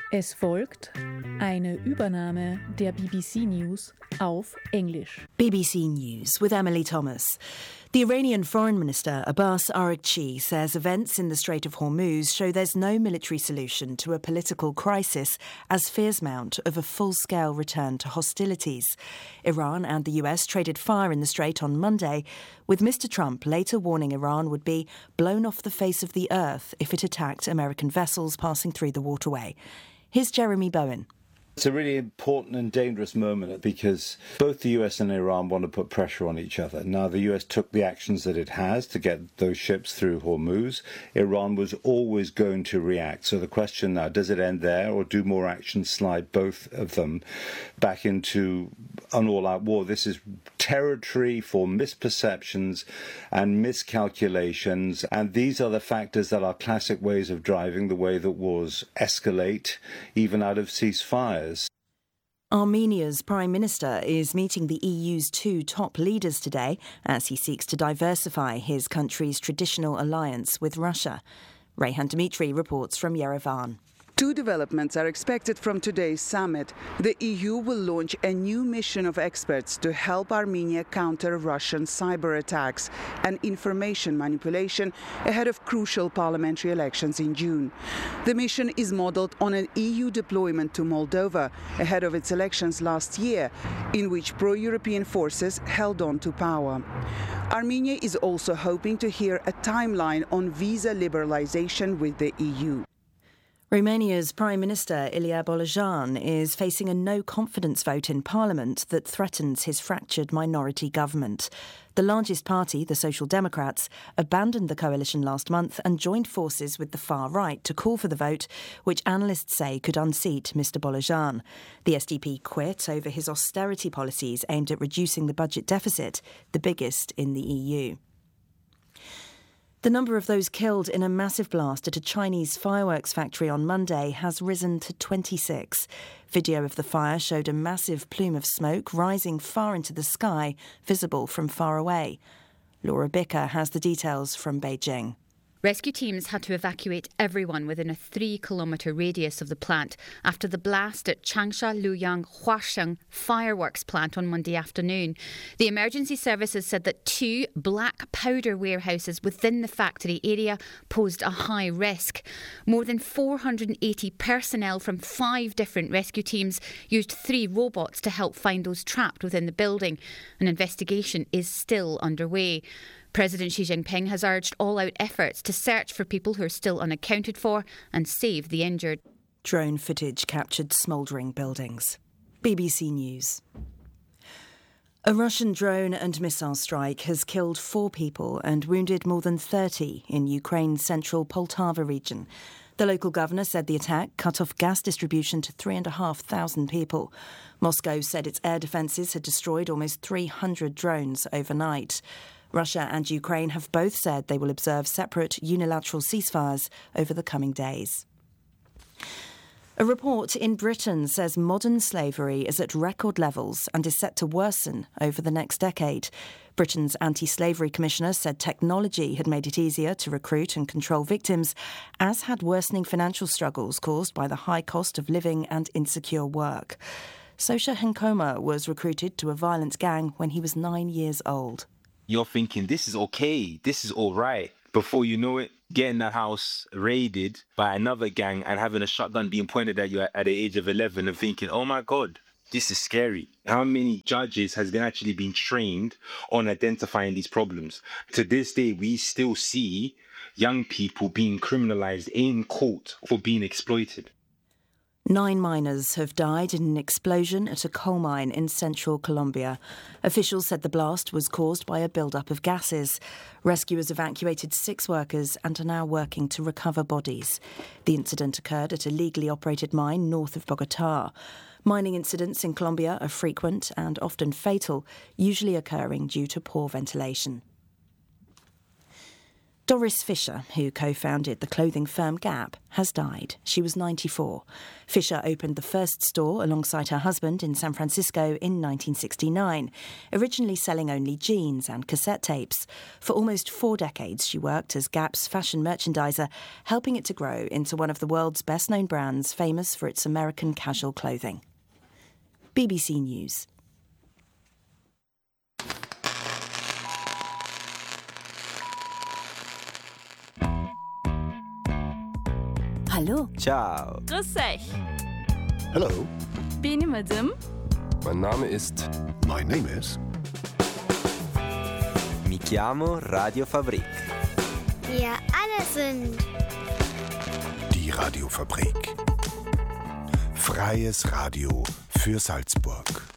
Es folgt eine Übernahme der BBC News auf Englisch. BBC News with Emily Thomas. The Iranian Foreign Minister Abbas Araghchi says events in the Strait of Hormuz show there's no military solution to a political crisis as fears mount of a full-scale return to hostilities. Iran and the US traded fire in the Strait on Monday, with Mr. Trump later warning Iran would be blown off the face of the earth if it attacked American vessels passing through the waterway. Here's Jeremy Bowen. It's a really important and dangerous moment because both the US and Iran want to put pressure on each other. Now, the US took the actions that it has to get those ships through Hormuz. Iran was always going to react. So the question now, does it end there or do more actions slide both of them back into an all-out war? This is territory for misperceptions and miscalculations. And these are the factors that are classic ways of driving the way that wars escalate, even out of ceasefires. Armenia's Prime Minister is meeting the EU's two top leaders today as he seeks to diversify his country's traditional alliance with Russia. Rayhan Dmitry reports from Yerevan. Two developments are expected from today's summit. The EU will launch a new mission of experts to help Armenia counter Russian cyber attacks and information manipulation ahead of crucial parliamentary elections in June. The mission is modelled on an EU deployment to Moldova ahead of its elections last year, in which pro-European forces held on to power. Armenia is also hoping to hear a timeline on visa liberalisation with the EU. Romania's Prime Minister Ilie Bolojan is facing a no-confidence vote in Parliament that threatens his fractured minority government. The largest party, the Social Democrats, abandoned the coalition last month and joined forces with the far right to call for the vote, which analysts say could unseat Mr Bolojan. The SDP quit over his austerity policies aimed at reducing the budget deficit, the biggest in the EU. The number of those killed in a massive blast at a Chinese fireworks factory on Monday has risen to 26. Video of the fire showed a massive plume of smoke rising far into the sky, visible from far away. Laura Bicker has the details from Beijing. Rescue teams had to evacuate everyone within a 3-kilometre radius of the plant after the blast at Changsha Luyang Huasheng fireworks plant on Monday afternoon. The emergency services said that 2 black powder warehouses within the factory area posed a high risk. More than 480 personnel from 5 different rescue teams used 3 robots to help find those trapped within the building. An investigation is still underway. President Xi Jinping has urged all-out efforts to search for people who are still unaccounted for and save the injured. Drone footage captured smouldering buildings. BBC News. A Russian drone and missile strike has killed 4 people and wounded more than 30 in Ukraine's central Poltava region. The local governor said the attack cut off gas distribution to 3,500 people. Moscow said its air defences had destroyed almost 300 drones overnight. Russia and Ukraine have both said they will observe separate unilateral ceasefires over the coming days. A report in Britain says modern slavery is at record levels and is set to worsen over the next decade. Britain's Anti-Slavery Commissioner said technology had made it easier to recruit and control victims, as had worsening financial struggles caused by the high cost of living and insecure work. Sosha Henkoma was recruited to a violent gang when he was 9 years old. You're thinking, this is okay, this is all right. Before you know it, getting that house raided by another gang and having a shotgun being pointed at you at the age of 11 and thinking, oh my God, this is scary. How many judges has been actually been trained on identifying these problems? To this day, we still see young people being criminalised in court for being exploited. 9 miners have died in an explosion at a coal mine in central Colombia. Officials said the blast was caused by a build-up of gases. Rescuers evacuated 6 workers and are now working to recover bodies. The incident occurred at a legally operated mine north of Bogotá. Mining incidents in Colombia are frequent and often fatal, usually occurring due to poor ventilation. Doris Fisher, who co-founded the clothing firm Gap, has died. She was 94. Fisher opened the first store alongside her husband in San Francisco in 1969, originally selling only jeans and cassette tapes. For almost 4 decades, she worked as Gap's fashion merchandiser, helping it to grow into one of the world's best-known brands, famous for its American casual clothing. BBC News. Hallo. Ciao. Grüß euch. Hello. Benim adım. Mein Name ist. My name is. Mi chiamo Radio Fabrik. Wir alle sind. Die Radiofabrik. Freies Radio für Salzburg.